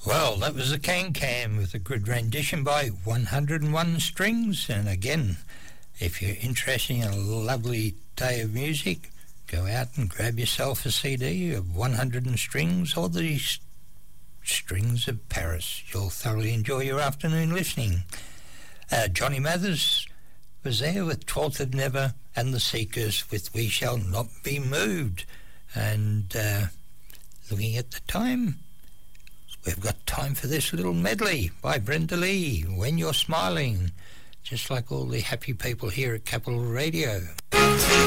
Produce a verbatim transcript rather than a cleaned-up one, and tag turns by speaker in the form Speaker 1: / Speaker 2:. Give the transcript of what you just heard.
Speaker 1: Well, that was the Can Can with a good rendition by one hundred and one Strings. And again, if you're interested in a lovely day of music, go out and grab yourself a C D of one hundred and Strings or the S- Strings of Paris. You'll thoroughly enjoy your afternoon listening. Uh, Johnny Mathers was there with twelfth of Never, and the Seekers with We Shall Not Be Moved. And uh, looking at the time, we've got time for this little medley by Brenda Lee, When You're Smiling, just like all the happy people here at Capital Radio.